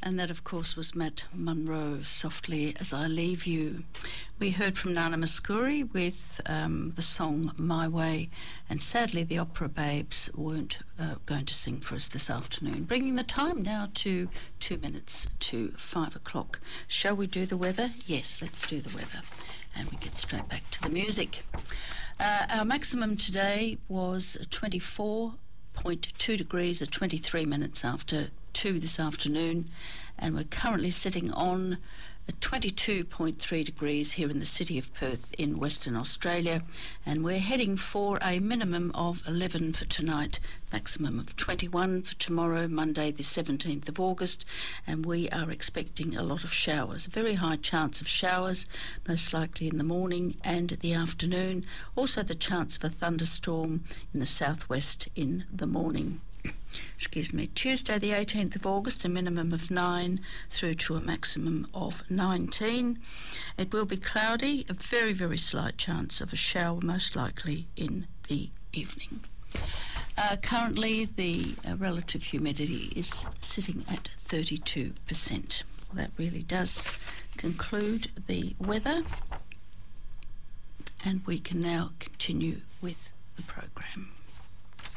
And that, of course, was Matt Munro, Softly As I Leave You. We heard from Nana Muscuri with the song My Way, and sadly the Opera Babes weren't going to sing for us this afternoon, bringing the time now to 2 minutes to 5 o'clock. Shall we do the weather? Yes, let's do the weather. And we get straight back to the music. Our maximum today was 24.2 degrees at 23 minutes after 2 this afternoon, and we're currently sitting on 22.3 degrees here in the city of Perth in Western Australia, and we're heading for a minimum of 11 for tonight, maximum of 21 for tomorrow, Monday the 17th of August, and we are expecting a lot of showers, a very high chance of showers, most likely in the morning and the afternoon, also the chance of a thunderstorm in the southwest in the morning. Excuse me. Tuesday the 18th of August, a minimum of 9 through to a maximum of 19. It will be cloudy, a very, very slight chance of a shower, most likely in the evening. Currently the relative humidity is sitting at 32%. Well, that really does conclude the weather, and we can now continue with the program.